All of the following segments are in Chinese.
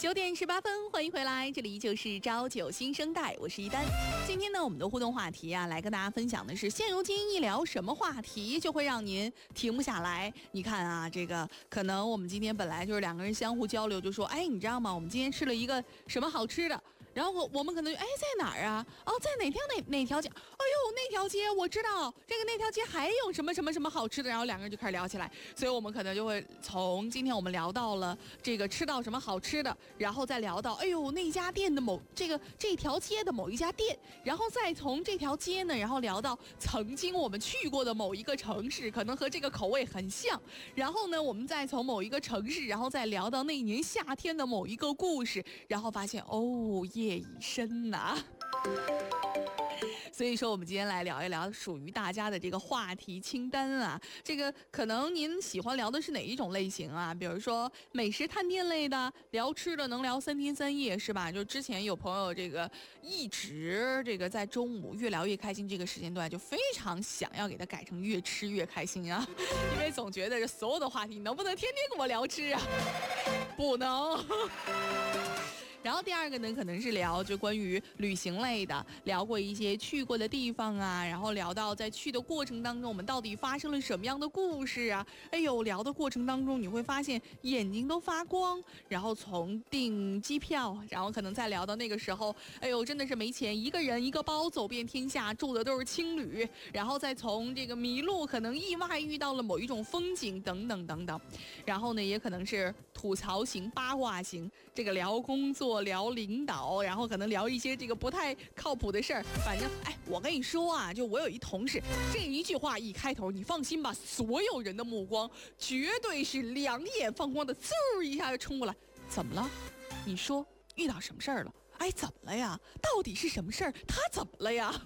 9点18分，欢迎回来，这里就是朝九新生代，我是一丹。今天呢，我们的互动话题啊，来跟大家分享的是，现如今一聊什么话题就会让您停不下来。你看啊，这个可能我们今天本来就是两个人相互交流，就说，哎，你知道吗？我们今天吃了一个什么好吃的。然后我们可能哎在哪儿啊？哦，在哪条街？哎呦，那条街我知道，那条街还有什么什么什么好吃的，然后两个人就开始聊起来。所以我们可能就会从今天我们聊到了这个吃到什么好吃的，然后再聊到哎呦那家店的这条街的某一家店，然后再从这条街呢，然后聊到曾经我们去过的某一个城市，可能和这个口味很像。然后呢，我们再从某一个城市，然后再聊到那一年夏天的某一个故事，然后发现哦夜已深呐。所以说我们今天来聊一聊属于大家的这个话题清单啊，这个可能您喜欢聊的是哪一种类型啊？比如说美食探店类的，聊吃的能聊3天3夜是吧？就之前有朋友这个一直这个在中午越聊越开心这个时间段，就非常想要给它改成越吃越开心啊，因为总觉得这所有的话题能不能天天跟我聊吃啊？不能。然后第二个呢，可能是聊就关于旅行类的，聊过一些去过的地方啊，然后聊到在去的过程当中，我们到底发生了什么样的故事啊？哎呦，聊的过程当中你会发现眼睛都发光，然后从订机票，然后可能再聊到那个时候，哎呦，真的是没钱，一个人一个包走遍天下，住的都是青旅，然后再从这个迷路，可能意外遇到了某一种风景等等等等，然后呢，也可能是吐槽型、八卦型，这个聊工作。聊领导，然后可能聊一些这个不太靠谱的事儿。反正，哎，我跟你说啊，就我有一同事，这一句话一开头，你放心吧，所有人的目光绝对是两眼放光的，嗖一下就冲过来。怎么了？你说遇到什么事儿了？哎，怎么了呀？到底是什么事儿？他怎么了呀？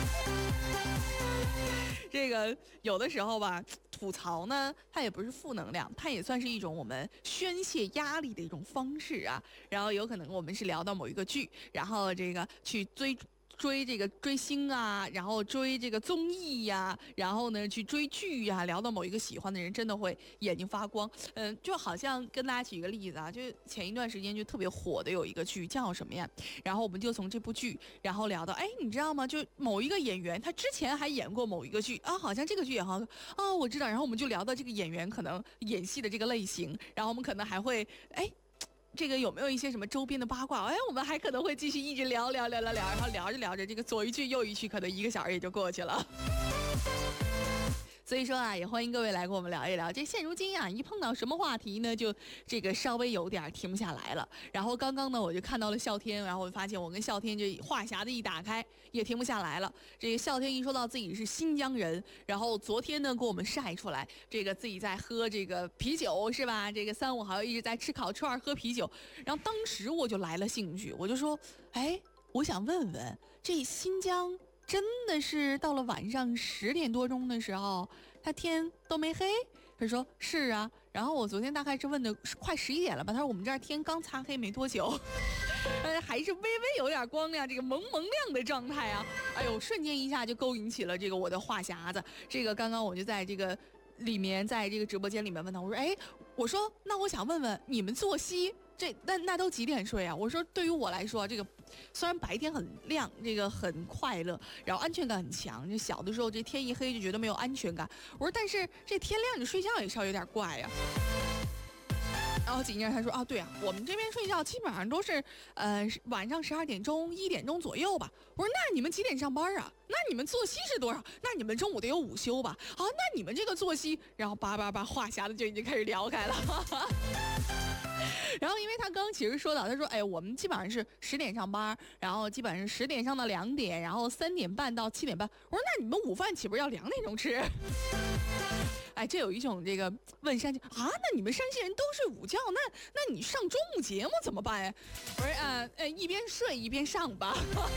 这个有的时候吧。吐槽呢，它也不是负能量，它也算是一种我们宣泄压力的一种方式啊。然后有可能我们是聊到某一个剧，然后这个去追这个追星啊，然后追这个综艺呀，然后呢去追剧呀，聊到某一个喜欢的人，真的会眼睛发光。就好像跟大家举一个例子啊，就前一段时间就特别火的有一个剧叫什么呀？然后我们就从这部剧，然后聊到，哎，你知道吗？就某一个演员，他之前还演过某一个剧啊，好像这个剧也好啊，我知道。然后我们就聊到这个演员可能演戏的这个类型，然后我们可能还会这个有没有一些什么周边的八卦？哎，我们还可能会继续一直聊，然后聊着这个左一句右一句，可能1个小时也就过去了。所以说啊，也欢迎各位来跟我们聊一聊。这现如今啊，一碰到什么话题呢，就这个稍微有点停不下来了。然后刚刚呢，我就看到了笑天，然后我发现我跟笑天这话匣子一打开，也停不下来了。这个笑天一说到自己是新疆人，然后昨天呢给我们晒出来，这个自己在喝这个啤酒是吧？这个3、5好友一直在吃烤串喝啤酒，然后当时我就来了兴趣，我就说，哎，我想问问这新疆。真的是到了晚上10点多钟的时候，他天都没黑。他说是啊，然后我昨天大概是问的快11点了吧，他说我们这儿天刚擦黑没多久，还是微微有点光亮，这个蒙蒙亮的状态啊。哎呦，瞬间一下就勾引起了这个我的话匣子。这个刚刚我就在这个里面，在这个直播间里面问他，我说，哎，我说那我想问问你们作息。那都几点睡啊？我说对于我来说，这个虽然白天很亮，这个很快乐，然后安全感很强。就小的时候，这天一黑就觉得没有安全感。我说但是这天亮你睡觉也稍微有点怪呀。然后紧接着他说啊，对啊，我们这边睡觉基本上都是晚上12点钟1点钟左右吧。我说那你们几点上班啊？那你们作息是多少？那你们中午得有午休吧？啊，那你们这个作息，然后叭话匣子就已经开始聊开了。然后因为他刚刚其实说到，他说哎，我们基本上是10点上班，然后基本上是10点上到2点，然后3点半到7点半。我说那你们午饭岂不是要2点钟吃？哎，这有一种这个问山西啊，那你们山西人都睡午觉，那你上中午节目怎么办呀？我说一边睡一边上吧。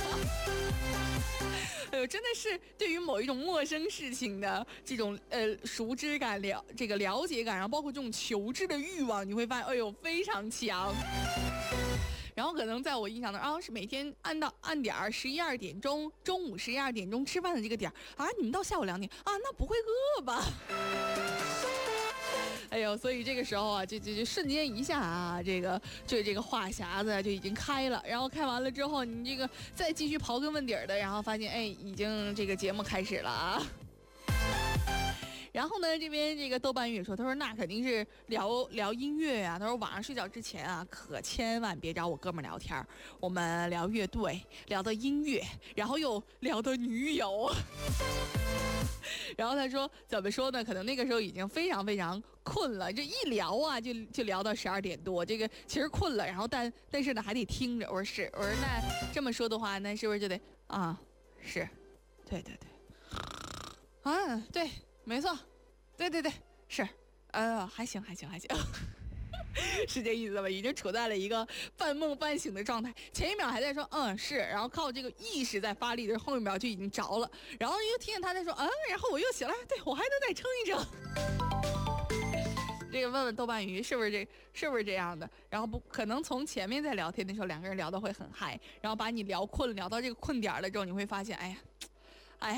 哎呦，真的是对于某一种陌生事情的这种熟知感、了解感，然后包括这种求知的欲望，你会发现，哎呦，非常强。然后可能在我印象中啊，是每天按点11、2点钟，中午11、2点钟吃饭的这个点啊，你们到下午2点啊，那不会饿吧？ 哎呦，所以这个时候啊，就瞬间一下啊，这个话匣子就已经开了，然后开完了之后，你这个再继续刨根问底儿的，然后发现哎，已经这个节目开始了啊。然后呢，这边这个豆瓣也说，他说那肯定是聊音乐啊。他说晚上睡觉之前啊，可千万别找我哥们聊天，我们聊乐队，聊到音乐，然后又聊到女友。然后他说怎么说呢？可能那个时候已经非常非常困了，这一聊啊就聊到12点多。这个其实困了，然后但是呢还得听着。我说是，我说那这么说的话，那是不是就得啊？是，对对对，啊对。没错，对对对，是，还行，是这意思吧？已经处在了一个半梦半醒的状态，前一秒还在说是，然后靠这个意识在发力的，后一秒就已经着了，然后又听见他在说然后我又起来，对我还能再撑一撑。这个问问豆瓣鱼是不是这样的？然后不可能从前面在聊天的时候两个人聊得会很嗨，然后把你聊困，聊到这个困点了之后，你会发现，哎呀。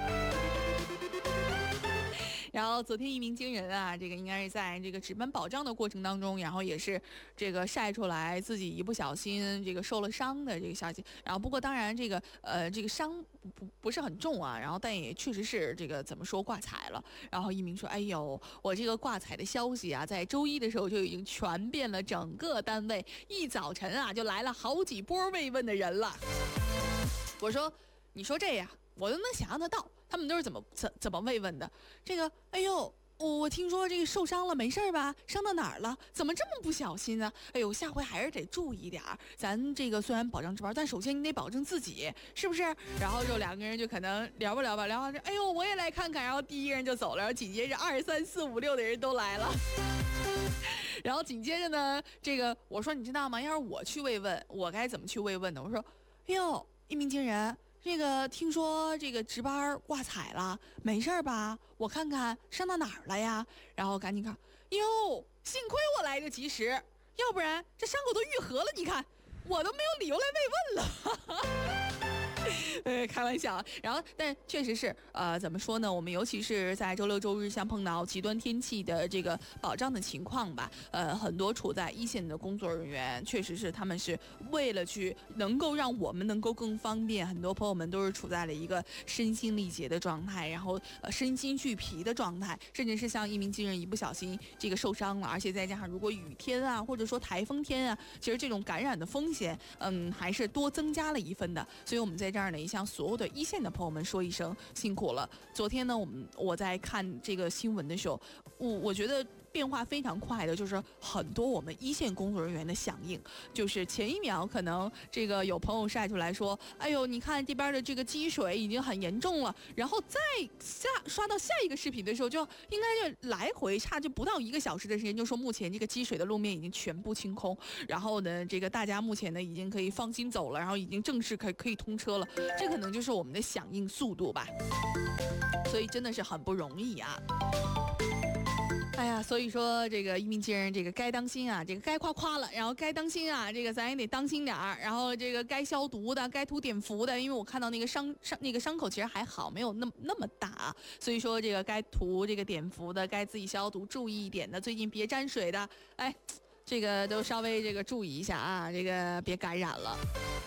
然后昨天一鸣惊人啊，这个应该是在这个值班保障的过程当中，然后也是这个晒出来自己一不小心这个受了伤的这个消息。然后不过当然这个伤不是很重啊，然后但也确实是这个怎么说挂彩了。然后一鸣说：“哎呦，我这个挂彩的消息啊，在周一的时候就已经传遍了整个单位，一早晨啊就来了好几波慰问的人了。”我说：“你说这呀，我都能想象得到。”他们都是怎么慰问的？这个，哎呦，我听说这个受伤了，没事吧？伤到哪儿了？怎么这么不小心呢？哎呦，下回还是得注意点儿。咱这个虽然保障值班，但首先你得保证自己，是不是？然后就两个人就可能聊吧，聊完这，哎呦，我也来看看。然后第一个人就走了，然后紧接着2、3、4、5、6的人都来了。然后紧接着呢，这个我说你知道吗？要是我去慰问，我该怎么去慰问呢？我说，哎呦，一鸣惊人。这个听说这个值班挂彩了，没事吧？我看看伤到哪儿了呀？然后赶紧看，哟，幸亏我来得及时，要不然这伤口都愈合了。你看，我都没有理由来慰问了。开玩笑。然后，但确实是，怎么说呢？我们尤其是在周六周日，像碰到极端天气的这个保障的情况吧，很多处在一线的工作人员，确实是他们是为了去能够让我们能够更方便，很多朋友们都是处在了一个身心力竭的状态，然后身心俱疲的状态，甚至是像一鸣惊人一不小心这个受伤了，而且再加上如果雨天啊，或者说台风天啊，其实这种感染的风险，还是多增加了一分的。所以我们在这儿呢，也向所有的一线的朋友们说一声辛苦了。昨天呢，我在看这个新闻的时候，我觉得变化非常快的，就是很多我们一线工作人员的响应，就是前一秒可能这个有朋友晒出来说，哎呦，你看这边的这个积水已经很严重了，然后再刷到下一个视频的时候，就应该就来回差就不到1个小时的时间，就说目前这个积水的路面已经全部清空，然后呢，这个大家目前呢已经可以放心走了，然后已经正式可以通车了，这可能就是我们的响应速度吧，所以真的是很不容易啊。哎呀，所以说这个一鸣惊人，这个该当心啊，这个该夸了，然后该当心啊，这个咱也得当心点儿，然后这个该消毒的，该涂碘伏的，因为我看到那个伤口其实还好，没有那么大，所以说这个该涂这个碘伏的，该自己消毒注意一点的，最近别沾水的，哎，这个都稍微这个注意一下啊，这个别感染了。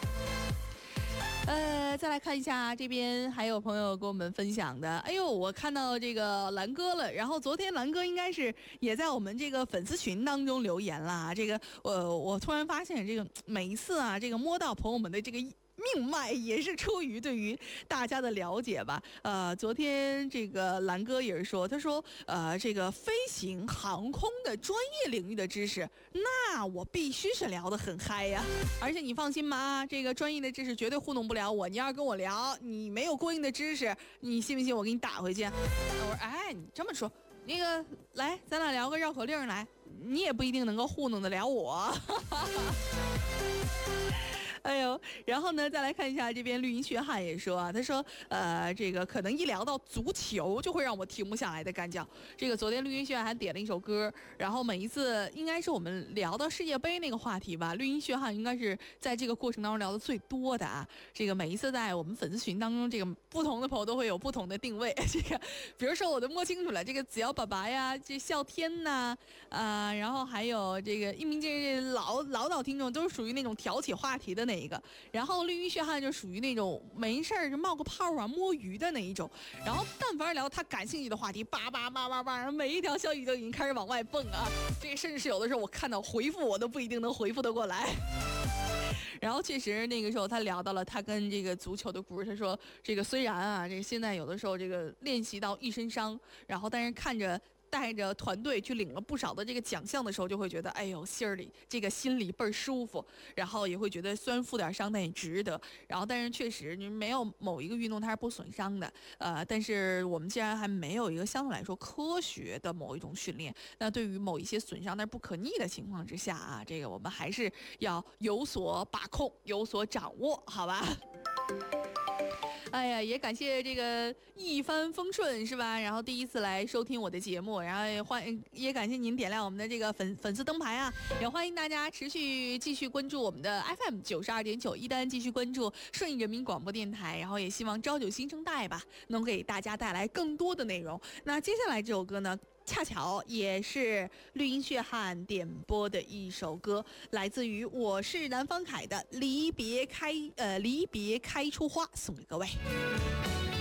再来看一下这边还有朋友跟我们分享的，哎呦，我看到这个蓝哥了，然后昨天蓝哥应该是也在我们这个粉丝群当中留言了，这个我突然发现这个每一次啊，这个摸到朋友们的这个命脉也是出于对于大家的了解吧。昨天这个蓝哥也是说，他说这个飞行航空的专业领域的知识，那我必须是聊得很嗨呀。而且你放心吧，这个专业的知识绝对糊弄不了我。你要是跟我聊，你没有过硬的知识，你信不信我给你打回去？我说，哎，你这么说，那个来，咱俩聊个绕口令来，你也不一定能够糊弄得了我。 哎呦，然后呢，再来看一下这边绿茵血汗也说啊，他说，这个可能一聊到足球就会让我停不下来的干叫。这个昨天绿茵血汗还点了一首歌，然后每一次应该是我们聊到世界杯那个话题吧，绿茵血汗应该是在这个过程当中聊的最多的啊。这个每一次在我们粉丝群当中，这个不同的朋友都会有不同的定位。这个比如说我都摸清楚了，这个子瑶爸爸呀，这笑天呐，然后还有这个一鸣这老听众都是属于那种挑起话题的那一个，然后绿茵血汗就属于那种没事儿就冒个泡啊摸鱼的那一种，然后但凡聊他感兴趣的话题，叭叭叭叭叭，每一条消息都已经开始往外蹦啊，这个甚至是有的时候我看到回复我都不一定能回复得过来。然后确实那个时候他聊到了他跟这个足球的故事，他说这个虽然啊，这个现在有的时候这个练习到一身伤，然后但是看着带着团队去领了不少的这个奖项的时候，就会觉得哎呦心里倍儿舒服，然后也会觉得虽然负点伤但也值得。然后但是确实你没有某一个运动它是不损伤的，但是我们既然还没有一个相对来说科学的某一种训练，那对于某一些损伤但是不可逆的情况之下啊，这个我们还是要有所把控，有所掌握，好吧？哎呀，也感谢这个一帆风顺是吧？然后第一次来收听我的节目，然后也感谢您点亮我们的这个粉丝灯牌啊！也欢迎大家继续关注我们的 FM 92.9一单，继续关注顺义人民广播电台，然后也希望朝九新生代吧，能给大家带来更多的内容。那接下来这首歌呢？恰巧也是绿茵血汗点播的一首歌，来自于我是南方凯的离别开出花，送给各位。